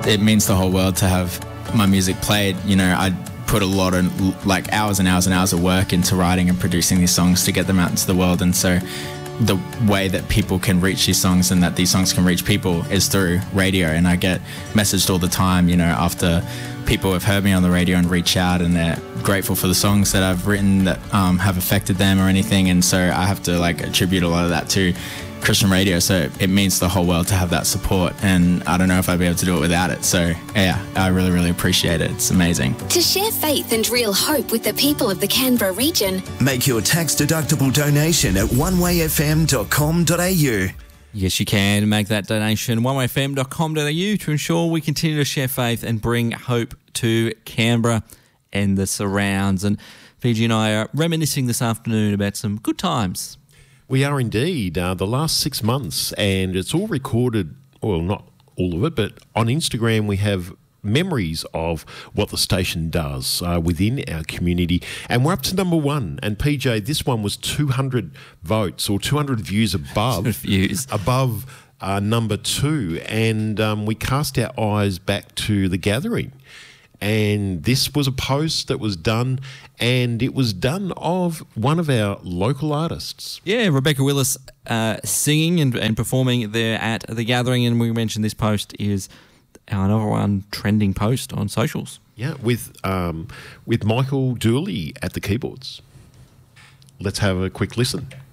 it means the whole world to have my music played. You know, I put a lot of like hours and hours and hours of work into writing and producing these songs to get them out into the world, and so the way that people can reach these songs and that these songs can reach people is through radio. And I get messaged all the time, you know, after people have heard me on the radio and reach out and they're grateful for the songs that I've written that have affected them or anything. And so I have to like attribute a lot of that to Christian radio. So it means the whole world to have that support, and I don't know if I'd be able to do it without it. So yeah, I really, really appreciate it. It's amazing. To share faith and real hope with the people of the Canberra region, make your tax-deductible donation at onewayfm.com.au. Yes, you can make that donation onewayfm.com.au to ensure we continue to share faith and bring hope to Canberra and the surrounds. And Fiji and I are reminiscing this afternoon about some good times. We are indeed. The last 6 months, and it's all recorded, well, not all of it, but on Instagram we have memories of what the station does within our community. And we're up to number 1. And PJ, this one was 200 votes or 200 views above number 2. And we cast our eyes back to The Gathering. And this was a post that was done, and it was done of one of our local artists. Yeah, Rebecca Willis singing and performing there at The Gathering. And we mentioned this post is our number 1 trending post on socials. Yeah, with Michael Dooley at the keyboards. Let's have a quick listen.